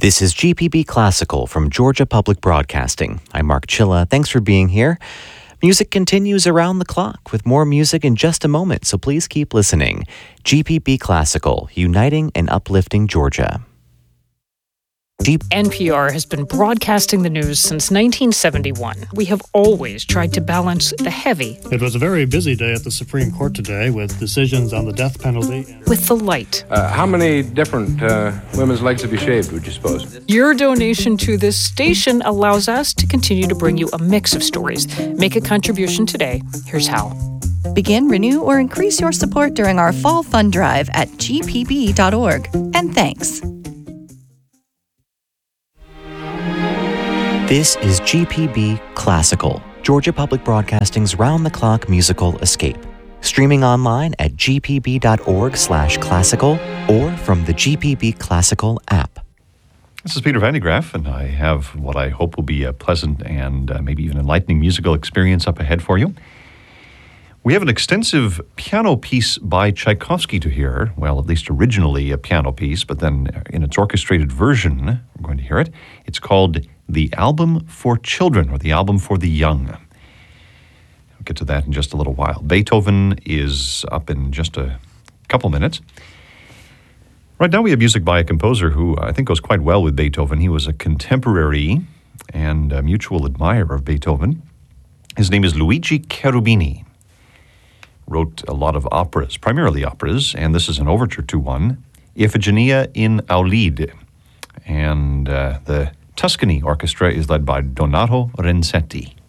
This is GPB Classical from Georgia Public Broadcasting. I'm Mark Chilla. Thanks for being here. Music continues around the clock with more music in just a moment, so please keep listening. GPB Classical, uniting and uplifting Georgia. NPR has been broadcasting the news since 1971. We have always tried to balance the heavy. It was a very busy day at the Supreme Court today with decisions on the death penalty. With the light. How many different women's legs have you shaved, would you suppose? Your donation to this station allows us to continue to bring you a mix of stories. Make a contribution today. Here's how. Begin, renew, or increase your support during our fall fund drive at gpb.org. And thanks. This is GPB Classical, Georgia Public Broadcasting's round-the-clock musical escape. Streaming online at gpb.org/classical or from the GPB Classical app. This is Peter Van de Graaff, and I have what I hope will be a pleasant and maybe even enlightening musical experience up ahead for you. We have an extensive piano piece by Tchaikovsky to hear. Well, at least originally a piano piece, but then in its orchestrated version, we're going to hear it. It's called The Album for Children, or The Album for the Young. We'll get to that in just a little while. Beethoven is up in just a couple minutes. Right now we have music by a composer who I think goes quite well with Beethoven. He was a contemporary and a mutual admirer of Beethoven. His name is Luigi Cherubini. Wrote a lot of operas, primarily operas, and this is an overture to one, Iphigenia in Aulide. And the Tuscany Orchestra is led by Donato Renzetti.